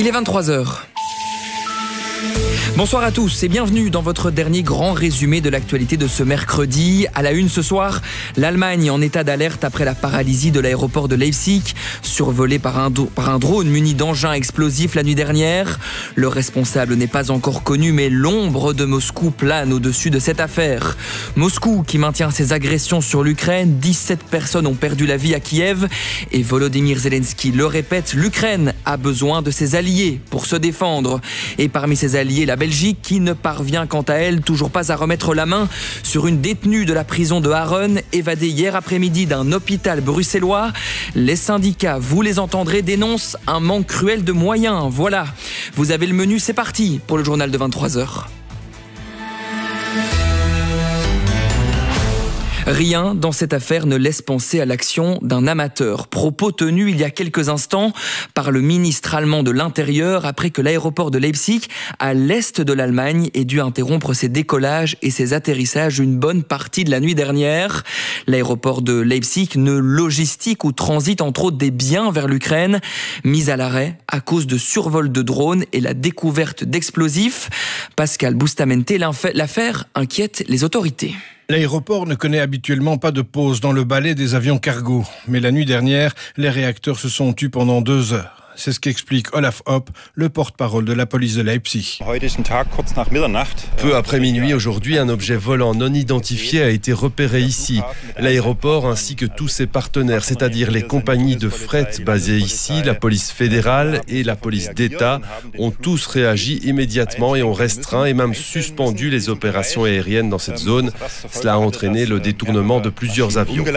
Il est 23h. Bonsoir à tous et bienvenue dans votre dernier grand résumé de l'actualité de ce mercredi. À la une ce soir, l'Allemagne en état d'alerte après la paralysie de l'aéroport de Leipzig, survolé par un drone muni d'engins explosifs la nuit dernière. Le responsable n'est pas encore connu, mais l'ombre de Moscou plane au-dessus de cette affaire. Moscou qui maintient ses agressions sur l'Ukraine, 17 personnes ont perdu la vie à Kiev et Volodymyr Zelensky le répète, l'Ukraine a besoin de ses alliés pour se défendre. Et parmi ses alliés, la Belgique qui ne parvient quant à elle toujours pas à remettre la main sur une détenue de la prison de Haren évadée hier après-midi d'un hôpital bruxellois. Les syndicats, vous les entendrez, dénoncent un manque cruel de moyens. Voilà, vous avez le menu, c'est parti pour le journal de 23h. Rien dans cette affaire ne laisse penser à l'action d'un amateur. Propos tenus il y a quelques instants par le ministre allemand de l'Intérieur après que l'aéroport de Leipzig, à l'est de l'Allemagne, ait dû interrompre ses décollages et ses atterrissages une bonne partie de la nuit dernière. L'aéroport de Leipzig ne logistique ou transite entre autres des biens vers l'Ukraine, mis à l'arrêt à cause de survols de drones et la découverte d'explosifs. Pascal Bustamante, l'affaire inquiète les autorités. L'aéroport ne connaît habituellement pas de pause dans le balai des avions cargo. Mais la nuit dernière, les réacteurs se sont tus pendant 2 heures. C'est ce qu'explique Olaf Hopp, le porte-parole de la police de Leipzig. Peu après minuit aujourd'hui, un objet volant non identifié a été repéré ici. L'aéroport ainsi que tous ses partenaires, c'est-à-dire les compagnies de fret basées ici, la police fédérale et la police d'État, ont tous réagi immédiatement et ont restreint et même suspendu les opérations aériennes dans cette zone. Cela a entraîné le détournement de plusieurs avions.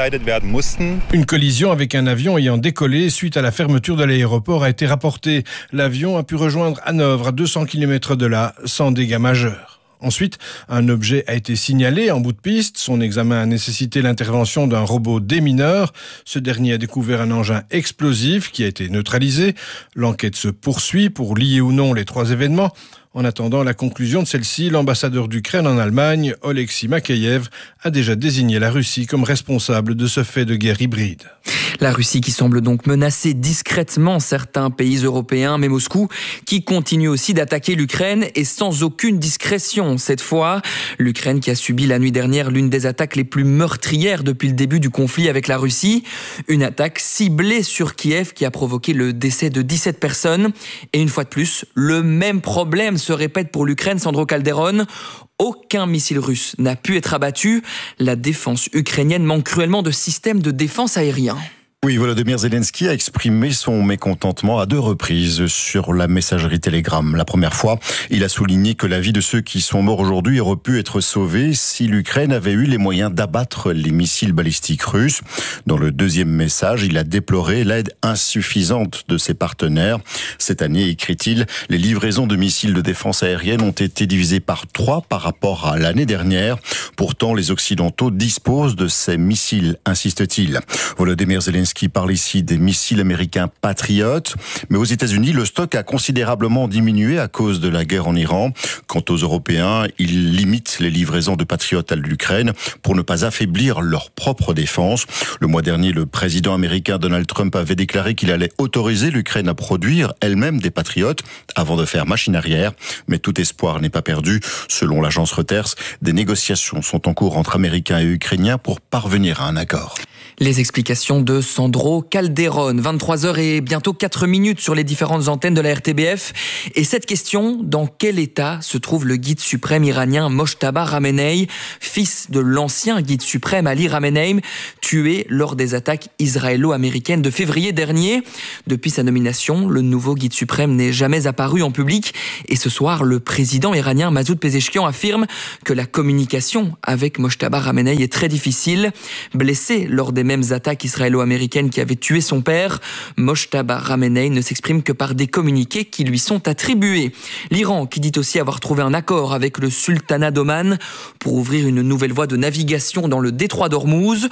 Une collision avec un avion ayant décollé suite à la fermeture de l'aéroport a été rapporté. L'avion a pu rejoindre Hanovre à 200 km de là, sans dégâts majeurs. Ensuite, un objet a été signalé en bout de piste. Son examen a nécessité l'intervention d'un robot démineur. Ce dernier a découvert un engin explosif qui a été neutralisé. L'enquête se poursuit pour lier ou non les 3 événements. En attendant la conclusion de celle-ci, l'ambassadeur d'Ukraine en Allemagne, Oleksiy Makeyev, a déjà désigné la Russie comme responsable de ce fait de guerre hybride. La Russie qui semble donc menacer discrètement certains pays européens, mais Moscou qui continue aussi d'attaquer l'Ukraine et sans aucune discrétion cette fois. L'Ukraine qui a subi la nuit dernière l'une des attaques les plus meurtrières depuis le début du conflit avec la Russie. Une attaque ciblée sur Kiev qui a provoqué le décès de 17 personnes. Et une fois de plus, le même problème se répète pour l'Ukraine, Sandro Calderon. Aucun missile russe n'a pu être abattu. La défense ukrainienne manque cruellement de systèmes de défense aérien. Oui, Volodymyr Zelensky a exprimé son mécontentement à 2 reprises sur la messagerie Telegram. La première fois, il a souligné que la vie de ceux qui sont morts aujourd'hui aurait pu être sauvée si l'Ukraine avait eu les moyens d'abattre les missiles balistiques russes. Dans le deuxième message, il a déploré l'aide insuffisante de ses partenaires. Cette année, écrit-il, les livraisons de missiles de défense aérienne ont été divisées par 3 par rapport à l'année dernière. Pourtant, les Occidentaux disposent de ces missiles, insiste-t-il. Volodymyr Zelensky qui parle ici des missiles américains Patriot. Mais aux États-Unis, le stock a considérablement diminué à cause de la guerre en Iran. Quant aux Européens, ils limitent les livraisons de Patriot à l'Ukraine pour ne pas affaiblir leur propre défense. Le mois dernier, le président américain Donald Trump avait déclaré qu'il allait autoriser l'Ukraine à produire elle-même des Patriot avant de faire machine arrière. Mais tout espoir n'est pas perdu. Selon l'agence Reuters, des négociations sont en cours entre Américains et Ukrainiens pour parvenir à un accord. Les explications de Sandro Calderon. 23h et bientôt 4 minutes sur les différentes antennes de la RTBF. Et cette question, dans quel état se trouve le guide suprême iranien Mojtaba Khamenei, fils de l'ancien guide suprême Ali Khamenei, tué lors des attaques israélo-américaines de février dernier. Depuis sa nomination, le nouveau guide suprême n'est jamais apparu en public. Et ce soir, le président iranien Masoud Pezeshkian affirme que la communication avec Mojtaba Khamenei est très difficile. Blessé lors des mêmes attaques israélo-américaines qui avaient tué son père, Mojtaba Khamenei ne s'exprime que par des communiqués qui lui sont attribués. L'Iran qui dit aussi avoir trouvé un accord avec le sultanat d'Oman pour ouvrir une nouvelle voie de navigation dans le détroit d'Ormuz. Le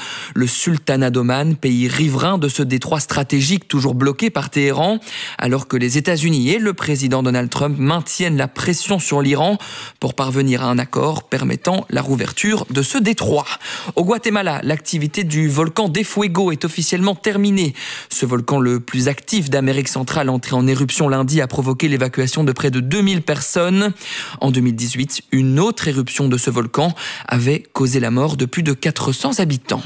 le sultanat d'Oman, pays riverain de ce détroit stratégique toujours bloqué par Téhéran, alors que les États-Unis et le président Donald Trump maintiennent la pression sur l'Iran pour parvenir à un accord permettant la rouverture de ce détroit. Au Guatemala, l'activité du volcan de Fuego est officiellement terminée. Ce volcan le plus actif d'Amérique centrale, entré en éruption lundi, a provoqué l'évacuation de près de 2000 personnes. En 2018, une autre éruption de ce volcan avait causé la mort de plus de 400 habitants.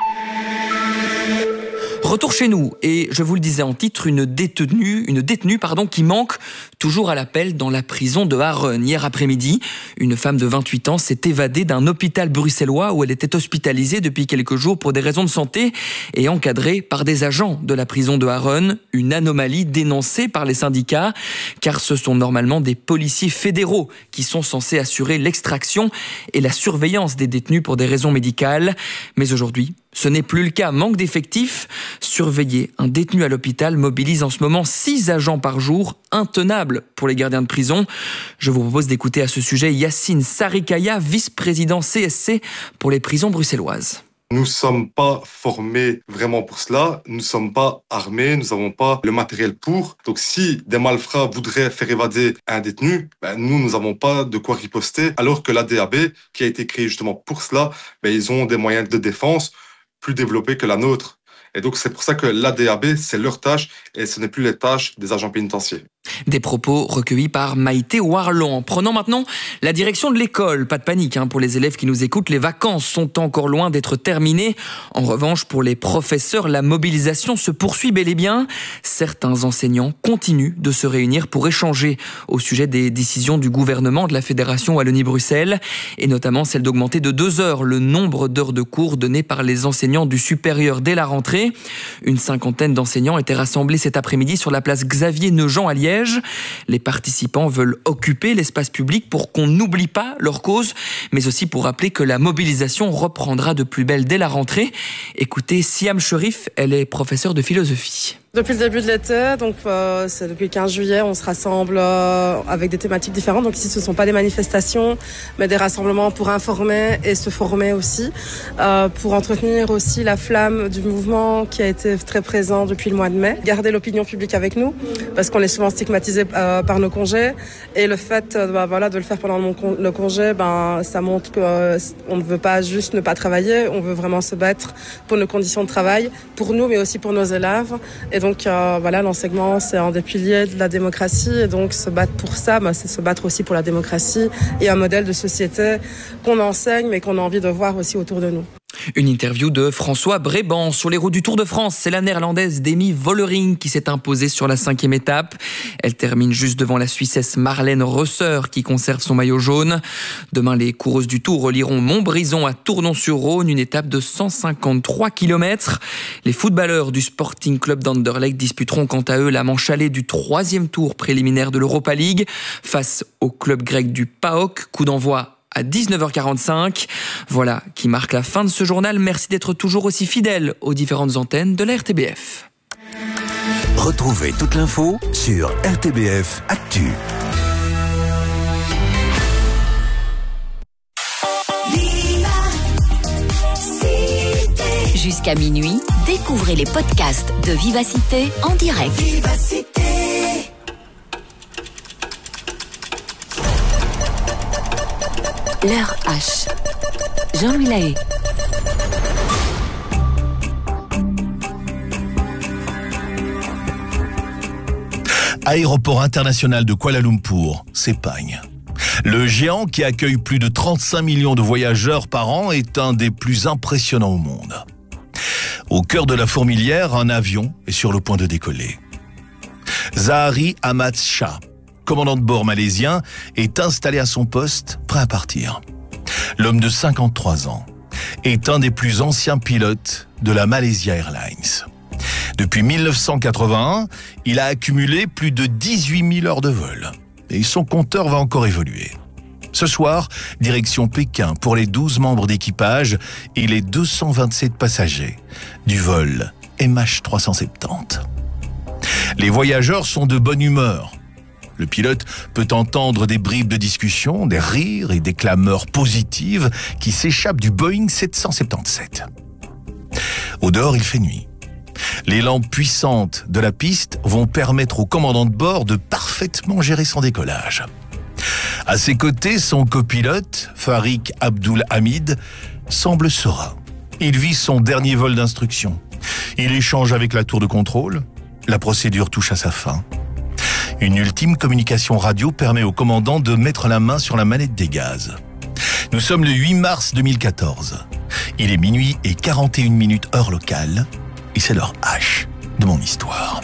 Retour chez nous, et je vous le disais en titre, une détenue qui manque toujours à l'appel dans la prison de Harren. Hier après-midi, une femme de 28 ans s'est évadée d'un hôpital bruxellois où elle était hospitalisée depuis quelques jours pour des raisons de santé et encadrée par des agents de la prison de Harren. Une anomalie dénoncée par les syndicats, car ce sont normalement des policiers fédéraux qui sont censés assurer l'extraction et la surveillance des détenus pour des raisons médicales. Mais aujourd'hui, ce n'est plus le cas. Manque d'effectifs. Surveiller un détenu à l'hôpital mobilise en ce moment 6 agents par jour, intenable pour les gardiens de prison. Je vous propose d'écouter à ce sujet Yacine Sarikaya, vice-président CSC pour les prisons bruxelloises. Nous ne sommes pas formés vraiment pour cela, nous ne sommes pas armés, nous n'avons pas le matériel pour. Donc si des malfrats voudraient faire évader un détenu, nous n'avons pas de quoi riposter, alors que l'ADAB, qui a été créée justement pour cela, ils ont des moyens de défense plus développés que la nôtre. Et donc c'est pour ça que l'ADAB, c'est leur tâche et ce n'est plus les tâches des agents pénitentiaires. Des propos recueillis par Maïté Warlon. En prenant maintenant la direction de l'école. Pas de panique pour les élèves qui nous écoutent, les vacances sont encore loin d'être terminées. En revanche, pour les professeurs, la mobilisation se poursuit bel et bien. Certains enseignants continuent de se réunir pour échanger au sujet des décisions du gouvernement de la Fédération Wallonie-Bruxelles, et notamment celle d'augmenter de 2 heures le nombre d'heures de cours données par les enseignants du supérieur dès la rentrée. Une 50aine d'enseignants étaient rassemblés cet après-midi sur la place Xavier-Neujean à Liège. Les participants veulent occuper l'espace public pour qu'on n'oublie pas leur cause, mais aussi pour rappeler que la mobilisation reprendra de plus belle dès la rentrée. Écoutez Siam Cherif, elle est professeure de philosophie. Depuis le début de l'été, donc c'est depuis le 15 juillet, on se rassemble avec des thématiques différentes. Donc ici, ce ne sont pas des manifestations, mais des rassemblements pour informer et se former aussi, pour entretenir aussi la flamme du mouvement qui a été très présent depuis le mois de mai. Garder l'opinion publique avec nous, parce qu'on est souvent stigmatisé par nos congés. Et le fait de le faire pendant le congé, ça montre qu'on ne veut pas juste ne pas travailler, on veut vraiment se battre pour nos conditions de travail, pour nous, mais aussi pour nos élèves. Et donc l'enseignement, c'est un des piliers de la démocratie, et donc se battre pour ça, c'est se battre aussi pour la démocratie et un modèle de société qu'on enseigne mais qu'on a envie de voir aussi autour de nous. Une interview de François Bréban sur les routes du Tour de France. C'est la néerlandaise Demi Vollering qui s'est imposée sur la 5e étape. Elle termine juste devant la Suissesse Marlène Rosser qui conserve son maillot jaune. Demain, les coureuses du Tour relieront Montbrison à Tournon-sur-Rhône, une étape de 153 km. Les footballeurs du Sporting Club d'Anderlecht disputeront quant à eux la manche allée du 3e tour préliminaire de l'Europa League face au club grec du PAOK. Coup d'envoi à 19h45. Voilà qui marque la fin de ce journal. Merci d'être toujours aussi fidèles aux différentes antennes de la RTBF. Retrouvez toute l'info sur RTBF Actu. Jusqu'à minuit, découvrez les podcasts de Vivacité en direct. Vivacité. L'heure H. Jean-Louis Lahaye. Aéroport international de Kuala Lumpur s'épargne. Le géant qui accueille plus de 35 millions de voyageurs par an est un des plus impressionnants au monde. Au cœur de la fourmilière, un avion est sur le point de décoller. Zahari Ahmad Shah, commandant de bord malaisien, est installé à son poste, prêt à partir. L'homme de 53 ans est un des plus anciens pilotes de la Malaysia Airlines. Depuis 1981, il a accumulé plus de 18 000 heures de vol. Et son compteur va encore évoluer. Ce soir, direction Pékin pour les 12 membres d'équipage et les 227 passagers du vol MH370. Les voyageurs sont de bonne humeur. Le pilote peut entendre des bribes de discussion, des rires et des clameurs positives qui s'échappent du Boeing 777. Au dehors, il fait nuit. Les lampes puissantes de la piste vont permettre au commandant de bord de parfaitement gérer son décollage. À ses côtés, son copilote, Farik Abdul Hamid, semble serein. Il vit son dernier vol d'instruction. Il échange avec la tour de contrôle. La procédure touche à sa fin. Une ultime communication radio permet au commandant de mettre la main sur la manette des gaz. Nous sommes le 8 mars 2014. Il est minuit et 41 minutes heure locale. Et c'est l'heure H de mon histoire.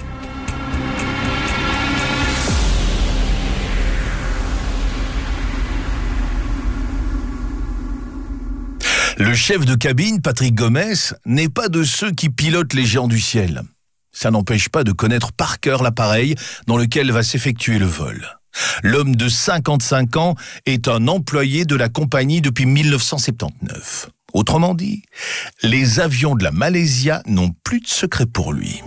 Le chef de cabine, Patrick Gomes, n'est pas de ceux qui pilotent les géants du ciel. Ça n'empêche pas de connaître par cœur l'appareil dans lequel va s'effectuer le vol. L'homme de 55 ans est un employé de la compagnie depuis 1979. Autrement dit, les avions de la Malaysia n'ont plus de secret pour lui.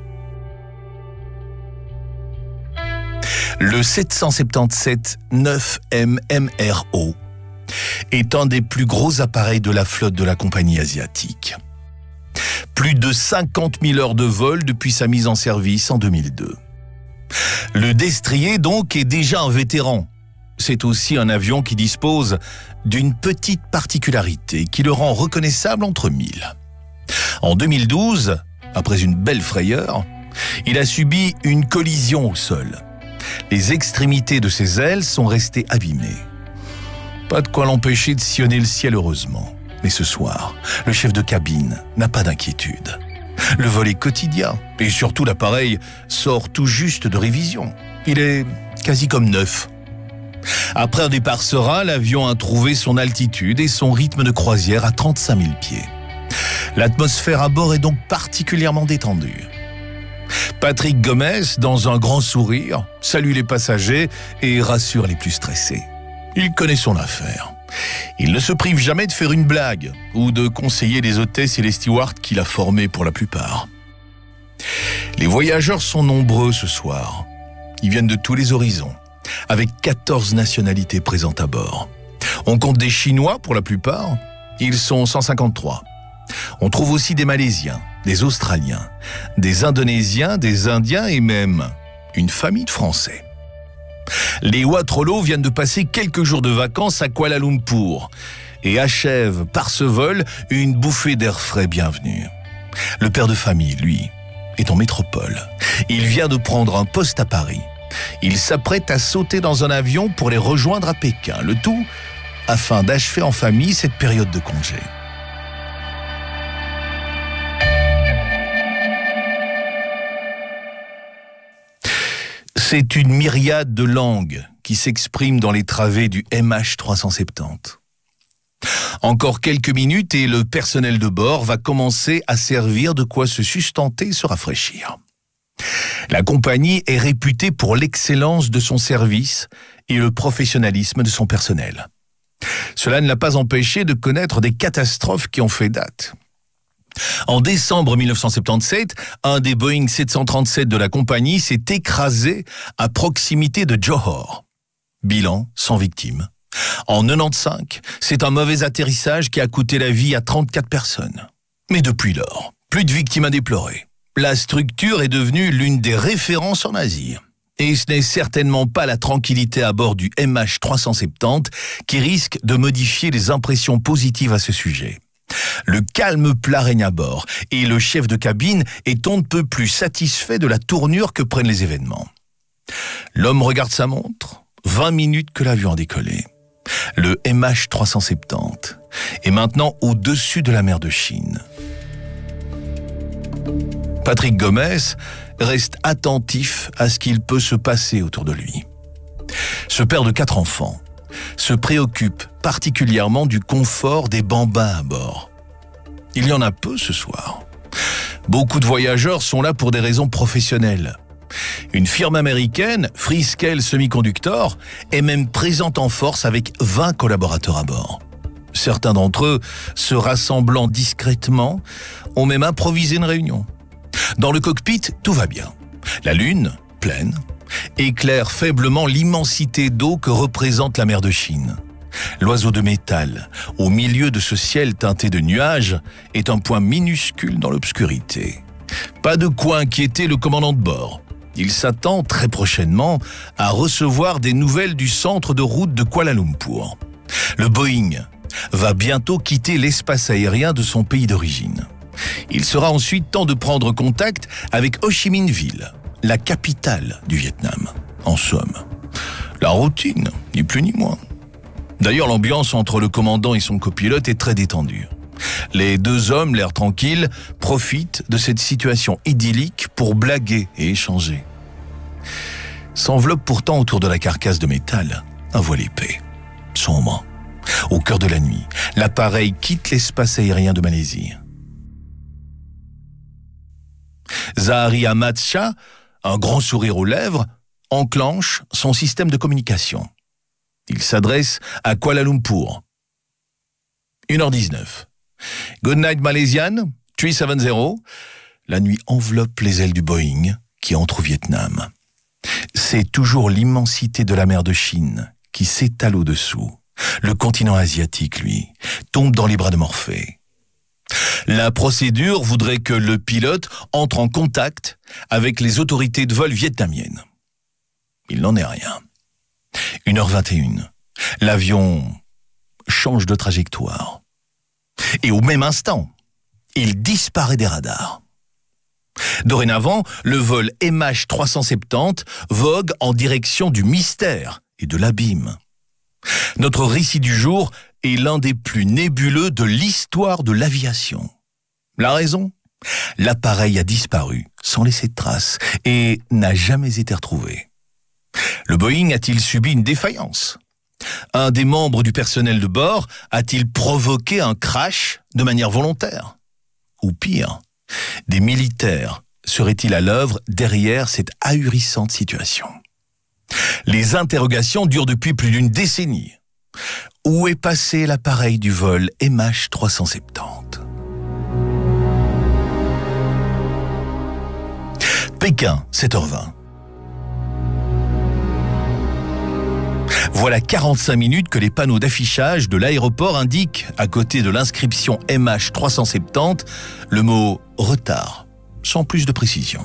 Le 777-9 MMRO est un des plus gros appareils de la flotte de la compagnie asiatique. Plus de 50 000 heures de vol depuis sa mise en service en 2002. Le destrier, donc, est déjà un vétéran. C'est aussi un avion qui dispose d'une petite particularité qui le rend reconnaissable entre mille. En 2012, après une belle frayeur, il a subi une collision au sol. Les extrémités de ses ailes sont restées abîmées. Pas de quoi l'empêcher de sillonner le ciel heureusement. Mais ce soir, le chef de cabine n'a pas d'inquiétude. Le vol est quotidien et surtout l'appareil sort tout juste de révision. Il est quasi comme neuf. Après un départ serein, l'avion a trouvé son altitude et son rythme de croisière à 35 000 pieds. L'atmosphère à bord est donc particulièrement détendue. Patrick Gomes, dans un grand sourire, salue les passagers et rassure les plus stressés. Il connaît son affaire. Il ne se prive jamais de faire une blague ou de conseiller les hôtesses et les stewards qu'il a formés pour la plupart. Les voyageurs sont nombreux ce soir. Ils viennent de tous les horizons, avec 14 nationalités présentes à bord. On compte des Chinois pour la plupart, ils sont 153. On trouve aussi des Malaisiens, des Australiens, des Indonésiens, des Indiens et même une famille de Français. Les Watrolo viennent de passer quelques jours de vacances à Kuala Lumpur et achèvent par ce vol une bouffée d'air frais bienvenue. Le père de famille, lui, est en métropole. Il vient de prendre un poste à Paris. Il s'apprête à sauter dans un avion pour les rejoindre à Pékin, le tout afin d'achever en famille cette période de congé. C'est une myriade de langues qui s'expriment dans les travées du MH370. Encore quelques minutes et le personnel de bord va commencer à servir de quoi se sustenter et se rafraîchir. La compagnie est réputée pour l'excellence de son service et le professionnalisme de son personnel. Cela ne l'a pas empêché de connaître des catastrophes qui ont fait date. En décembre 1977, un des Boeing 737 de la compagnie s'est écrasé à proximité de Johor. Bilan, sans victimes. En 95, c'est un mauvais atterrissage qui a coûté la vie à 34 personnes. Mais depuis lors, plus de victimes à déplorer. La structure est devenue l'une des références en Asie. Et ce n'est certainement pas la tranquillité à bord du MH370 qui risque de modifier les impressions positives à ce sujet. Le calme plat règne à bord et le chef de cabine est on ne peut plus satisfait de la tournure que prennent les événements. L'homme regarde sa montre, 20 minutes que l'avion a décollé. Le MH370 est maintenant au-dessus de la mer de Chine. Patrick Gomes reste attentif à ce qu'il peut se passer autour de lui. Ce père de 4 enfants se préoccupe particulièrement du confort des bambins à bord. Il y en a peu ce soir. Beaucoup de voyageurs sont là pour des raisons professionnelles. Une firme américaine, Freescale Semiconductor, est même présente en force avec 20 collaborateurs à bord. Certains d'entre eux, se rassemblant discrètement, ont même improvisé une réunion. Dans le cockpit, tout va bien. La lune, pleine, éclaire faiblement l'immensité d'eau que représente la mer de Chine. L'oiseau de métal, au milieu de ce ciel teinté de nuages, est un point minuscule dans l'obscurité. Pas de quoi inquiéter le commandant de bord. Il s'attend très prochainement à recevoir des nouvelles du centre de route de Kuala Lumpur. Le Boeing va bientôt quitter l'espace aérien de son pays d'origine. Il sera ensuite temps de prendre contact avec Ho Chi Minh Ville, la capitale du Vietnam. En somme, la routine, ni plus ni moins. D'ailleurs, l'ambiance entre le commandant et son copilote est très détendue. Les deux hommes, l'air tranquille, profitent de cette situation idyllique pour blaguer et échanger. S'enveloppe pourtant autour de la carcasse de métal un voile épais, sombre. Au cœur de la nuit, l'appareil quitte l'espace aérien de Malaisie. Zahari Ahmad Shah, un grand sourire aux lèvres, enclenche son système de communication. Il s'adresse à Kuala Lumpur. 1h19. Good night Malaysian, 370. La nuit enveloppe les ailes du Boeing qui entre au Vietnam. C'est toujours l'immensité de la mer de Chine qui s'étale au-dessous. Le continent asiatique, lui, tombe dans les bras de Morphée. La procédure voudrait que le pilote entre en contact avec les autorités de vol vietnamiennes. Il n'en est rien. 1h21. L'avion change de trajectoire. Et au même instant, il disparaît des radars. Dorénavant, le vol MH370 vogue en direction du mystère et de l'abîme. Notre récit du jour est l'un des plus nébuleux de l'histoire de l'aviation. La raison ? L'appareil a disparu sans laisser de traces et n'a jamais été retrouvé. Le Boeing a-t-il subi une défaillance ? Un des membres du personnel de bord a-t-il provoqué un crash de manière volontaire ? Ou pire, des militaires seraient-ils à l'œuvre derrière cette ahurissante situation ? Les interrogations durent depuis plus d'une décennie. Où est passé l'appareil du vol MH370 ? Pékin, 7h20. Voilà 45 minutes que les panneaux d'affichage de l'aéroport indiquent, à côté de l'inscription MH370, le mot « retard », sans plus de précision.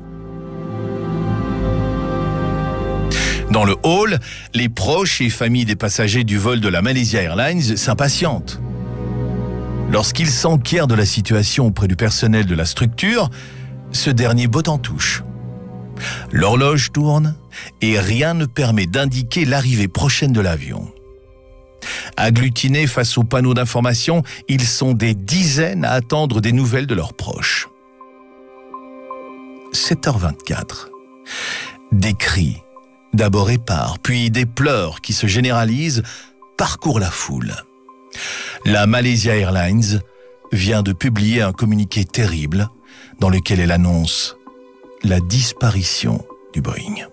Dans le hall, les proches et familles des passagers du vol de la Malaysia Airlines s'impatientent. Lorsqu'ils s'enquièrent de la situation auprès du personnel de la structure, ce dernier botte en touche. L'horloge tourne et rien ne permet d'indiquer l'arrivée prochaine de l'avion. Agglutinés face aux panneaux d'information, ils sont des dizaines à attendre des nouvelles de leurs proches. 7h24. Des cris, d'abord épars, puis des pleurs qui se généralisent, parcourent la foule. La Malaysia Airlines vient de publier un communiqué terrible dans lequel elle annonce la disparition du Boeing.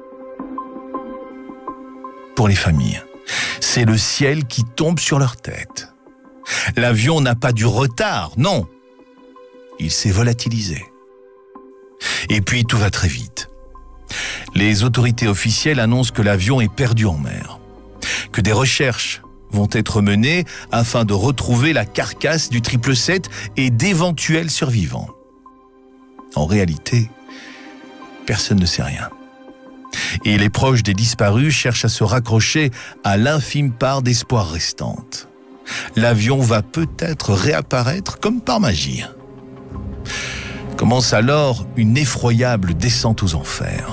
Pour les familles, c'est le ciel qui tombe sur leur tête. L'avion n'a pas du retard, non. Il s'est volatilisé. Et puis tout va très vite. Les autorités officielles annoncent que l'avion est perdu en mer, que des recherches vont être menées afin de retrouver la carcasse du 777 et d'éventuels survivants. En réalité, personne ne sait rien. Et les proches des disparus cherchent à se raccrocher à l'infime part d'espoir restante. L'avion va peut-être réapparaître comme par magie. Commence alors une effroyable descente aux enfers.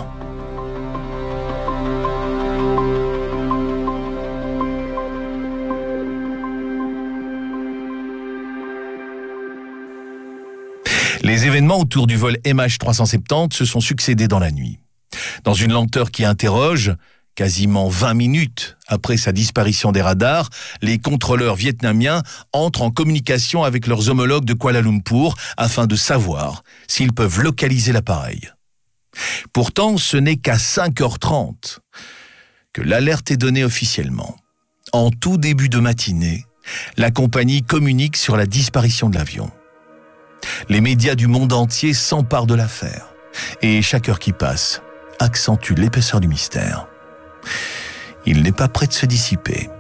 Les événements autour du vol MH370 se sont succédés dans la nuit. Dans une lenteur qui interroge, quasiment 20 minutes après sa disparition des radars, les contrôleurs vietnamiens entrent en communication avec leurs homologues de Kuala Lumpur afin de savoir s'ils peuvent localiser l'appareil. Pourtant, ce n'est qu'à 5h30 que l'alerte est donnée officiellement. En tout début de matinée, la compagnie communique sur la disparition de l'avion. Les médias du monde entier s'emparent de l'affaire et chaque heure qui passe accentue l'épaisseur du mystère. Il n'est pas prêt de se dissiper.